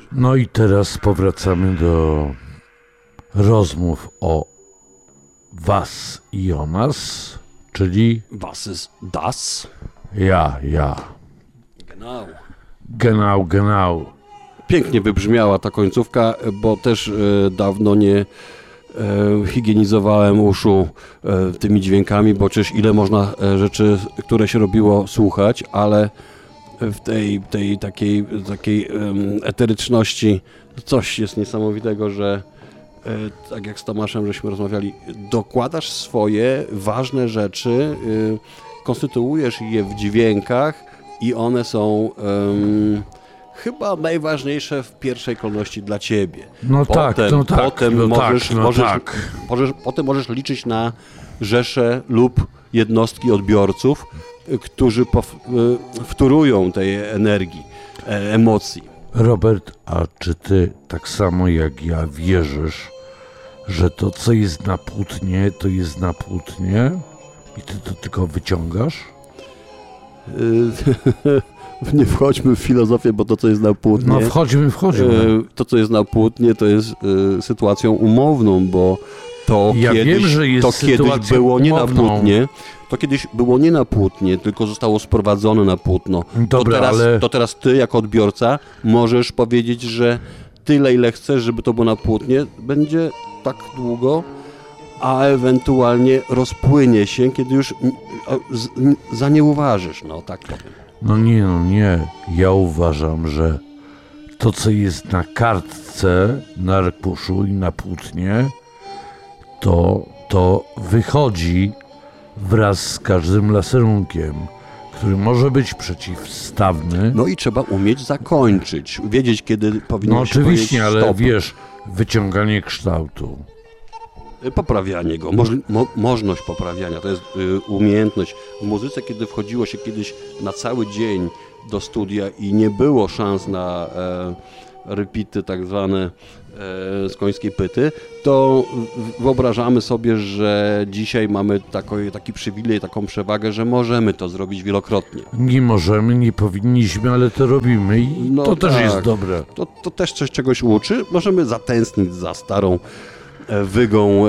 No i teraz powracamy do rozmów o was i o nas, czyli Was ist das? ja. Genau. Pięknie wybrzmiała ta końcówka, bo też dawno nie higienizowałem uszu tymi dźwiękami, bo przecież ile można rzeczy, które się robiło, słuchać, ale w tej takiej eteryczności coś jest niesamowitego, że tak jak z Tomaszem żeśmy rozmawiali, dokładasz swoje ważne rzeczy, konstytuujesz je w dźwiękach i one są chyba najważniejsze w pierwszej kolejności dla ciebie. Potem możesz liczyć na rzesze lub jednostki odbiorców, którzy wtórują tej energii, emocji. Robert, a czy ty tak samo jak ja wierzysz, że to, co jest na płótnie, to jest na płótnie i ty to tylko wyciągasz? Nie wchodźmy w filozofię, bo to, co jest na płótnie... No wchodźmy. To, co jest na płótnie, to jest sytuacją umowną, bo to ja kiedyś, wiem, że jest to kiedyś było nie na płótnie. To kiedyś było nie na płótnie, tylko zostało sprowadzone na płótno. Dobra, to teraz ty, jako odbiorca, możesz powiedzieć, że tyle, ile chcesz, żeby to było na płótnie, będzie tak długo, a ewentualnie rozpłynie się, kiedy już zanieuważysz, no tak powiem. No nie. Ja uważam, że to, co jest na kartce, na arkuszu i na płótnie, to wychodzi wraz z każdym laserunkiem, który może być przeciwstawny. No i trzeba umieć zakończyć, wiedzieć, kiedy powinno się powiedzieć oczywiście, ale stop. wiesz, wyciąganie kształtu. Poprawianie go, możność poprawiania, to jest umiejętność. W muzyce, kiedy wchodziło się kiedyś na cały dzień do studia i nie było szans na repeaty tak zwane z końskiej pyty, to wyobrażamy sobie, że dzisiaj mamy taki przywilej, taką przewagę, że możemy to zrobić wielokrotnie. Nie możemy, nie powinniśmy, ale to robimy i to też jest dobre. To też czegoś uczy. Możemy zatęsknić za starą wygą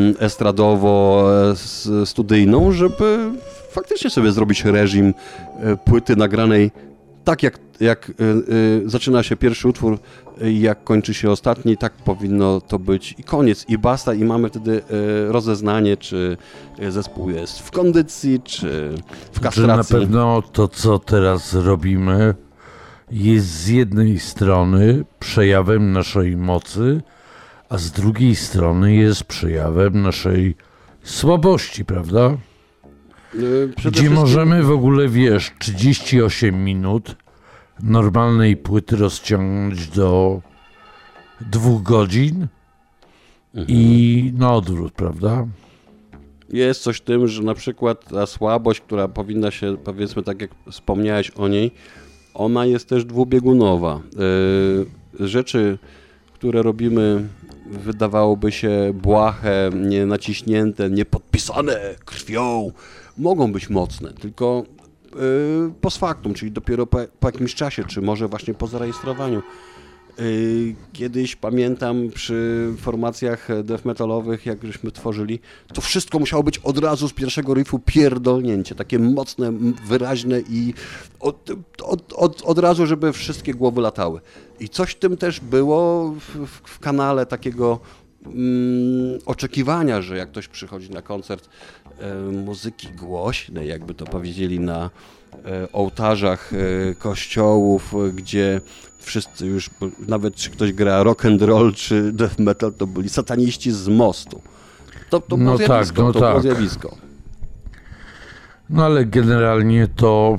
estradowo-studyjną, żeby faktycznie sobie zrobić reżim płyty nagranej tak jak zaczyna się pierwszy utwór, jak kończy się ostatni, tak powinno to być i koniec, i basta, i mamy wtedy rozeznanie, czy zespół jest w kondycji, czy w kastracji. Że na pewno to, co teraz robimy, jest z jednej strony przejawem naszej mocy, a z drugiej strony jest przejawem naszej słabości, prawda? Gdzie możemy w ogóle, 38 minut normalnej płyty rozciągnąć do 2 godzin i na odwrót, prawda? Jest coś w tym, że na przykład ta słabość, która powinna się, powiedzmy, tak jak wspomniałeś o niej, ona jest też dwubiegunowa. Rzeczy, które robimy, wydawałoby się błahe, nie naciśnięte, nie podpisane krwią, mogą być mocne, tylko post factum, czyli dopiero po jakimś czasie, czy może właśnie po zarejestrowaniu. Kiedyś pamiętam przy formacjach death metalowych, jak żeśmy tworzyli, to wszystko musiało być od razu z pierwszego riffu pierdolnięcie, takie mocne, wyraźne i od razu, żeby wszystkie głowy latały. I coś w tym też było w kanale takiego oczekiwania, że jak ktoś przychodzi na koncert muzyki głośnej, jakby to powiedzieli na ołtarzach kościołów, gdzie wszyscy już, nawet czy ktoś gra rock and roll czy death metal, to byli sataniści z mostu. To było zjawisko, było zjawisko. No ale generalnie to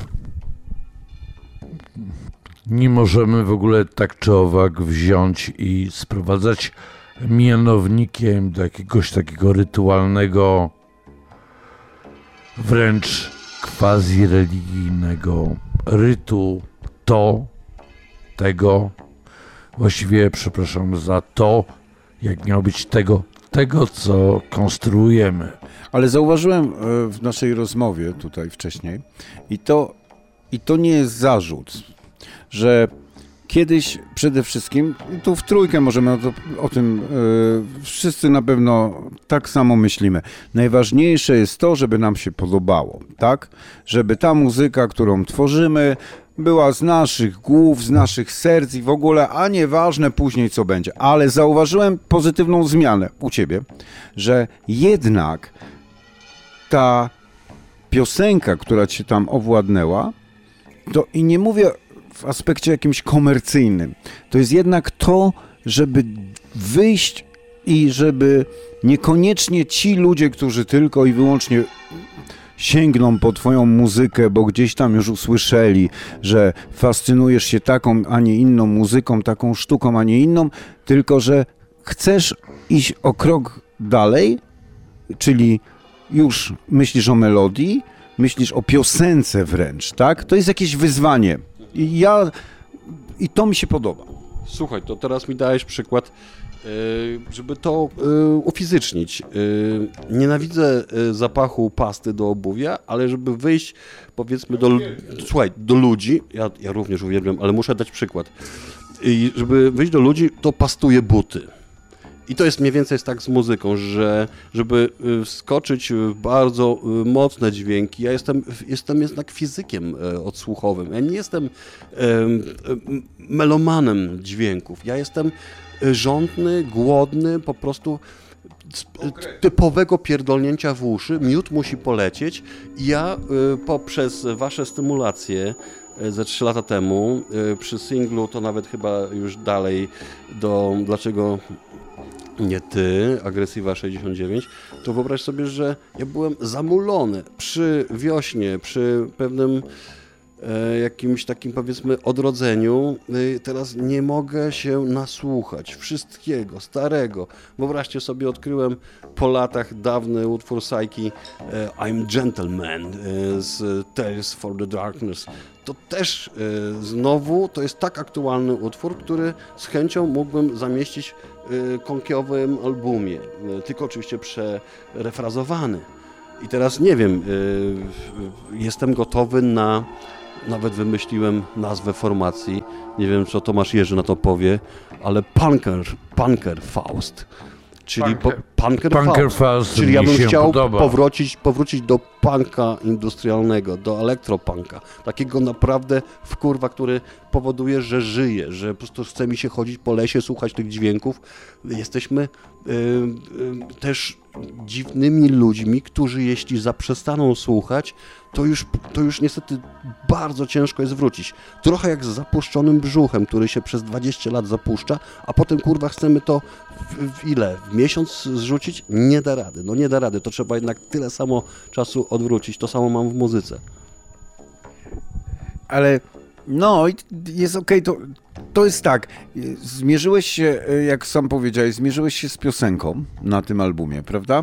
nie możemy w ogóle tak czy owak wziąć i sprowadzać mianownikiem do jakiegoś takiego rytualnego, wręcz quasi-religijnego rytu tego, właściwie przepraszam za to, jak miało być tego, co konstruujemy. Ale zauważyłem w naszej rozmowie tutaj wcześniej i to nie jest zarzut, że Kiedyś przede wszystkim, tu w trójkę możemy o tym, wszyscy na pewno tak samo myślimy. Najważniejsze jest to, żeby nam się podobało, tak? Żeby ta muzyka, którą tworzymy, była z naszych głów, z naszych serc i w ogóle, a nieważne później co będzie. Ale zauważyłem pozytywną zmianę u ciebie, że jednak ta piosenka, która cię tam owładnęła, to i nie mówię w aspekcie jakimś komercyjnym, to jest jednak to, żeby wyjść i żeby niekoniecznie ci ludzie, którzy tylko i wyłącznie sięgną po twoją muzykę, bo gdzieś tam już usłyszeli, że fascynujesz się taką, a nie inną muzyką, taką sztuką, a nie inną, tylko że chcesz iść o krok dalej, czyli już myślisz o melodii, myślisz o piosence wręcz, tak? To jest jakieś wyzwanie. I to mi się podoba. Słuchaj, to teraz mi dałeś przykład, żeby to ufizycznić. Nienawidzę zapachu pasty do obuwia, ale żeby wyjść, powiedzmy, do ludzi, ja również uwielbiam, ale muszę dać przykład. I żeby wyjść do ludzi, to pastuję buty. I to jest mniej więcej tak z muzyką, że żeby wskoczyć w bardzo mocne dźwięki, ja jestem jednak fizykiem odsłuchowym, ja nie jestem melomanem dźwięków, ja jestem żądny, głodny, po prostu typowego pierdolnięcia w uszy, miód musi polecieć i ja poprzez wasze stymulacje ze 3 lata temu, przy singlu to nawet chyba już dalej Dlaczego nie ty, Agresywa 69, to wyobraź sobie, że ja byłem zamulony przy wiośnie, przy pewnym jakimś takim, powiedzmy, odrodzeniu. Teraz nie mogę się nasłuchać wszystkiego starego. Wyobraźcie sobie, odkryłem po latach dawny utwór Psyche I'm Gentleman z Tales for the Darkness. To też znowu to jest tak aktualny utwór, który z chęcią mógłbym zamieścić w konkiowym albumie, tylko oczywiście przerefrazowany. I teraz nie wiem, jestem gotowy nawet wymyśliłem nazwę formacji, nie wiem, co Tomasz Jerzy na to powie, ale Punker Faust. Czyli Punker Faust. Czyli ja bym chciał powrócić do punka industrialnego, do elektropunka. Takiego naprawdę wkurwa, który powoduje, że żyję, że po prostu chce mi się chodzić po lesie, słuchać tych dźwięków. Jesteśmy też dziwnymi ludźmi, którzy jeśli zaprzestaną słuchać, to już niestety bardzo ciężko jest wrócić. Trochę jak z zapuszczonym brzuchem, który się przez 20 lat zapuszcza, a potem kurwa chcemy to w miesiąc zrzucić? Nie da rady, nie da rady. To trzeba jednak tyle samo czasu odwrócić. To samo mam w muzyce. Ale jest okej, to jest tak. Zmierzyłeś się, jak sam powiedziałeś, z piosenką na tym albumie, prawda?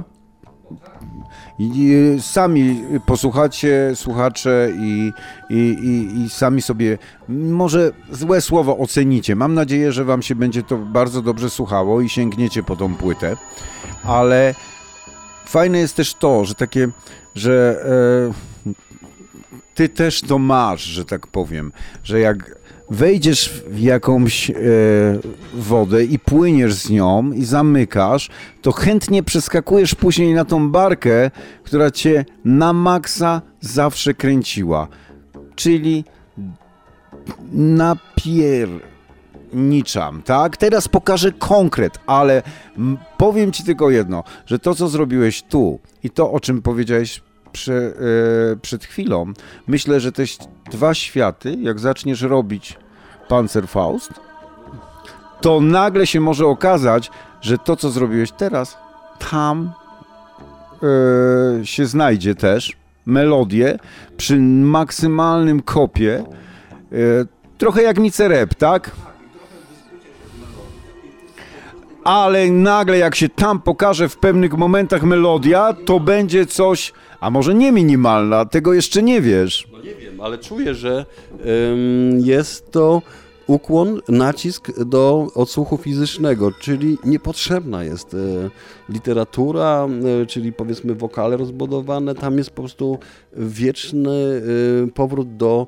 I sami posłuchacie, słuchacze i sami sobie może złe słowo ocenicie. Mam nadzieję, że wam się będzie to bardzo dobrze słuchało i sięgniecie po tą płytę, ale fajne jest też to, że ty też to masz, że tak powiem, że jak wejdziesz w jakąś wodę i płyniesz z nią i zamykasz, to chętnie przeskakujesz później na tą barkę, która cię na maksa zawsze kręciła. Czyli napierniczam, tak? Teraz pokażę konkret, ale powiem ci tylko jedno, że to, co zrobiłeś tu i to, o czym powiedziałeś przed chwilą, myślę, że te dwa światy, jak zaczniesz robić Panzerfaust, to nagle się może okazać, że to, co zrobiłeś teraz, tam się znajdzie też melodię przy maksymalnym kopie, trochę jak Nicerep, tak? Ale nagle jak się tam pokaże w pewnych momentach melodia, to będzie coś, a może nie minimalna, tego jeszcze nie wiesz. Nie wiem, ale czuję, że jest to ukłon, nacisk do odsłuchu fizycznego, czyli niepotrzebna jest literatura, czyli powiedzmy wokale rozbudowane, tam jest po prostu wieczny powrót do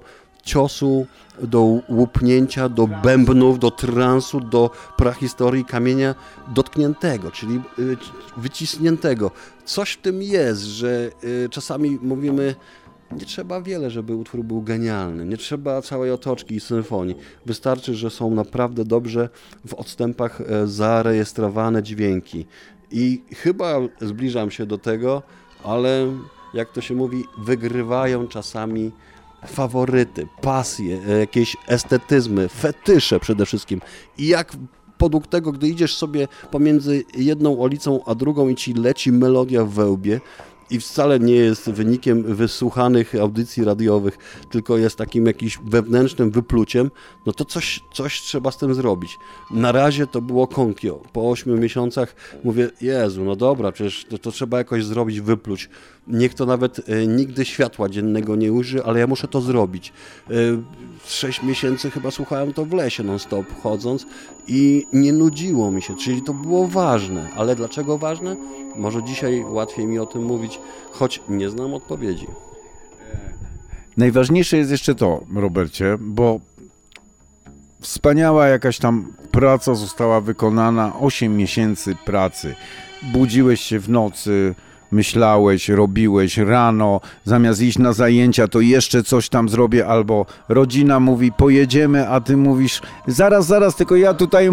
ciosu, do łupnięcia, do bębnów, do transu, do prahistorii kamienia dotkniętego, czyli wycisniętego. Coś w tym jest, że czasami mówimy, nie trzeba wiele, żeby utwór był genialny, nie trzeba całej otoczki i symfonii. Wystarczy, że są naprawdę dobrze w odstępach zarejestrowane dźwięki. I chyba zbliżam się do tego, ale jak to się mówi, wygrywają czasami faworyty, pasje, jakieś estetyzmy, fetysze przede wszystkim. I jak podług tego, gdy idziesz sobie pomiędzy jedną ulicą a drugą i ci leci melodia w wełbie, i wcale nie jest wynikiem wysłuchanych audycji radiowych, tylko jest takim jakimś wewnętrznym wypluciem, no to coś trzeba z tym zrobić. Na razie to było konkio. Po 8 miesiącach mówię, Jezu, no dobra, przecież to trzeba jakoś zrobić, wypluć. Niech to nawet nigdy światła dziennego nie ujrzy, ale ja muszę to zrobić. 6 miesięcy chyba słuchałem to w lesie non-stop chodząc i nie nudziło mi się, czyli to było ważne. Ale dlaczego ważne? Może dzisiaj łatwiej mi o tym mówić, choć nie znam odpowiedzi. Najważniejsze jest jeszcze to, Robercie, bo wspaniała jakaś tam praca została wykonana, 8 miesięcy pracy. Budziłeś się w nocy, myślałeś, robiłeś rano, zamiast iść na zajęcia, to jeszcze coś tam zrobię, albo rodzina mówi, pojedziemy, a ty mówisz, zaraz, tylko ja tutaj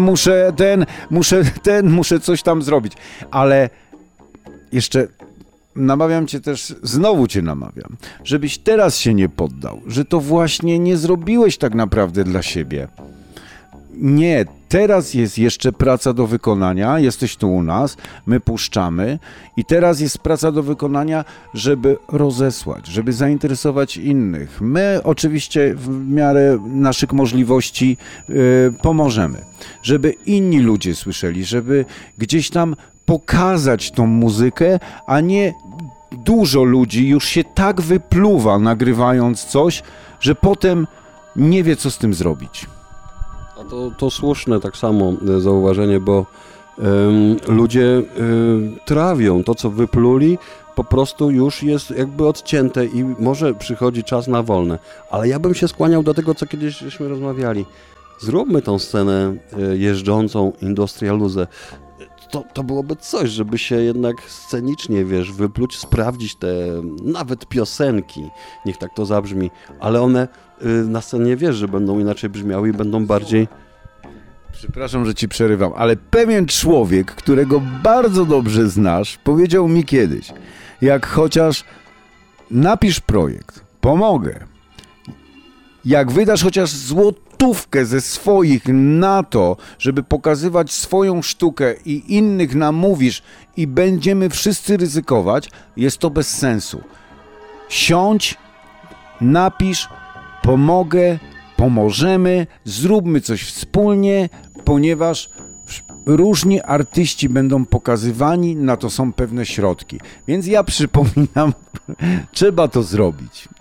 muszę coś tam zrobić. Ale jeszcze namawiam cię też, znowu cię namawiam, żebyś teraz się nie poddał, że to właśnie nie zrobiłeś tak naprawdę dla siebie. Nie, teraz jest jeszcze praca do wykonania, jesteś tu u nas, my puszczamy i teraz jest praca do wykonania, żeby rozesłać, żeby zainteresować innych. My oczywiście w miarę naszych możliwości pomożemy, żeby inni ludzie słyszeli, żeby gdzieś tam pokazać tą muzykę, a nie dużo ludzi już się tak wypluwa nagrywając coś, że potem nie wie, co z tym zrobić. A to słuszne tak samo zauważenie, bo ludzie trawią to, co wypluli, po prostu już jest jakby odcięte i może przychodzi czas na wolne. Ale ja bym się skłaniał do tego, co kiedyś żeśmy rozmawiali. Zróbmy tą scenę jeżdżącą industrialuzę. To byłoby coś, żeby się jednak scenicznie, wypluć, sprawdzić te nawet piosenki, niech tak to zabrzmi, ale one na scenie że będą inaczej brzmiały i będą bardziej... Przepraszam, że ci przerywam, ale pewien człowiek, którego bardzo dobrze znasz, powiedział mi kiedyś, jak chociaż napisz projekt, pomogę, jak wydasz chociaż złotówkę ze swoich na to, żeby pokazywać swoją sztukę i innych namówisz i będziemy wszyscy ryzykować, jest to bez sensu. Siądź, napisz, pomogę, pomożemy, zróbmy coś wspólnie, ponieważ różni artyści będą pokazywani, na to są pewne środki. Więc ja przypominam, trzeba to zrobić.